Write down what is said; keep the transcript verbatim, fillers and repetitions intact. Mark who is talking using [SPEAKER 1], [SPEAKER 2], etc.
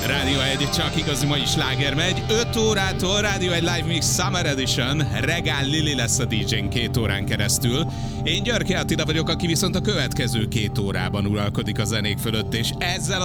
[SPEAKER 1] Rádió egy, csak igazi mai sláger megy. öt órától Rádió egy Live Mix Summer Edition. Regál Lili lesz a dé jén két órán keresztül. Én Györke Attila vagyok, aki viszont a következő két órában uralkodik a zenék fölött, és ezzel